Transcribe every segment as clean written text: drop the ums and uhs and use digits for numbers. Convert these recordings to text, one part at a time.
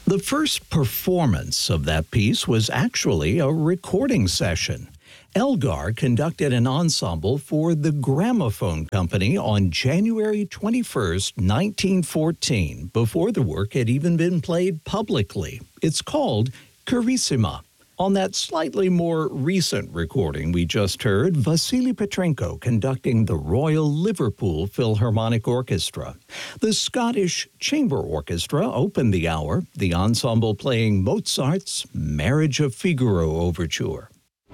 The first performance of that piece was actually a recording session. Elgar conducted an ensemble for the Gramophone Company on January 21st, 1914, before the work had even been played publicly. It's called Carissima. On that slightly more recent recording we just heard, Vasily Petrenko conducting the Royal Liverpool Philharmonic Orchestra. The Scottish Chamber Orchestra opened the hour, the ensemble playing Mozart's Marriage of Figaro Overture.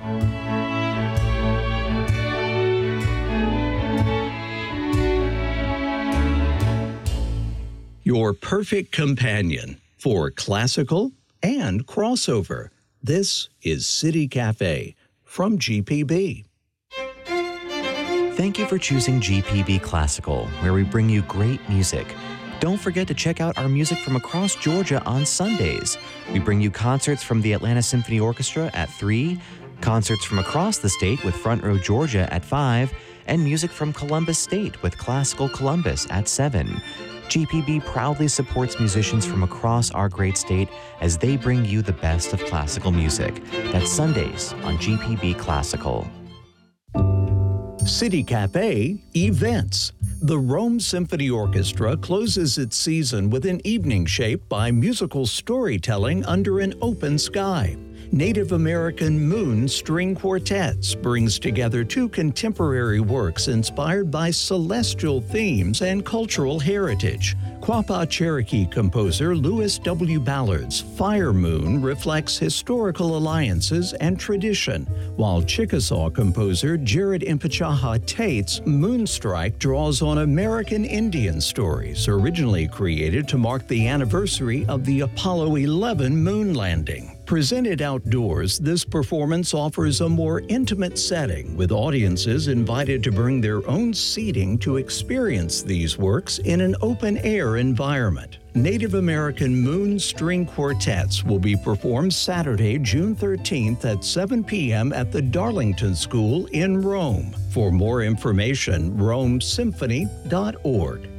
Your perfect companion for classical and crossover. This is City Cafe from GPB. Thank you for choosing GPB Classical, where we bring you great music. Don't forget to check out our music from across Georgia on Sundays. We bring you concerts from the Atlanta Symphony Orchestra at 3, concerts from across the state with Front Row Georgia at 5, and music from Columbus State with Classical Columbus at 7. GPB proudly supports musicians from across our great state as they bring you the best of classical music. That's Sundays on GPB Classical. City Cafe Events. The Rome Symphony Orchestra closes its season with an evening shaped by musical storytelling under an open sky. Native American Moon String Quartets brings together two contemporary works inspired by celestial themes and cultural heritage. Quapaw Cherokee composer Lewis W. Ballard's Fire Moon reflects historical alliances and tradition, while Chickasaw composer Jared Impachaha Tate's Moonstrike draws on American Indian stories originally created to mark the anniversary of the Apollo 11 moon landing. Presented outdoors, this performance offers a more intimate setting, with audiences invited to bring their own seating to experience these works in an open-air environment. Native American Moon String Quartets will be performed Saturday, June 13th at 7 p.m. at the Darlington School in Rome. For more information, romesymphony.org.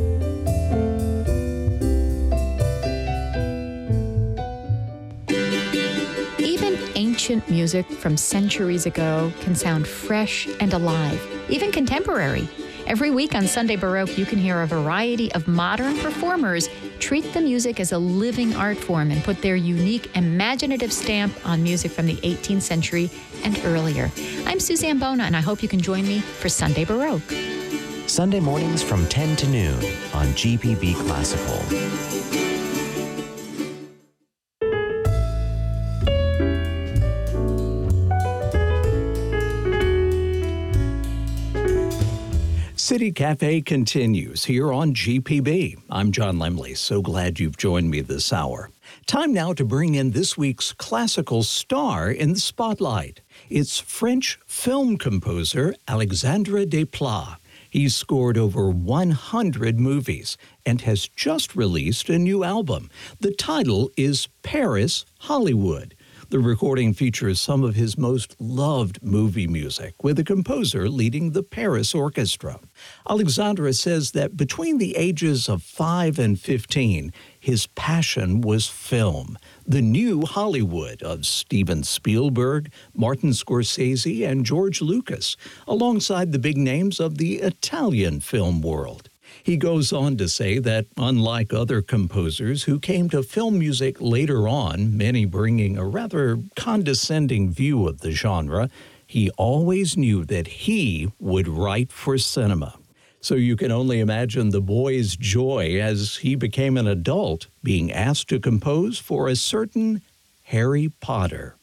Ancient music from centuries ago can sound fresh and alive, even contemporary. Every week on Sunday Baroque, you can hear a variety of modern performers treat the music as a living art form and put their unique, imaginative stamp on music from the 18th century and earlier. I'm Suzanne Bona, and I hope you can join me for Sunday Baroque. Sunday mornings from 10 to noon on GPB Classical. City Cafe continues here on GPB. I'm John Lemley. So glad you've joined me this hour. Time now to bring in this week's classical star in the spotlight. It's French film composer Alexandre Desplat. He's scored over 100 movies and has just released a new album. The title is Paris, Hollywood. The recording features some of his most loved movie music, with the composer leading the Paris Orchestra. Alexandre says that between the ages of 5 and 15, his passion was film, the new Hollywood of Steven Spielberg, Martin Scorsese, and George Lucas, alongside the big names of the Italian film world. He goes on to say that, unlike other composers who came to film music later on, many bringing a rather condescending view of the genre, he always knew that he would write for cinema. So you can only imagine the boy's joy as he became an adult, being asked to compose for a certain Harry Potter.